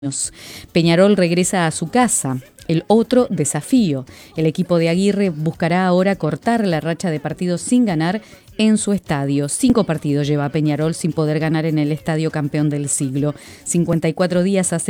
Peñarol regresa a su casa. El otro desafío. El equipo de Aguirre buscará ahora cortar la racha de partidos sin ganar en su estadio. 5 partidos lleva Peñarol sin poder ganar en el estadio campeón del siglo. 54 días hace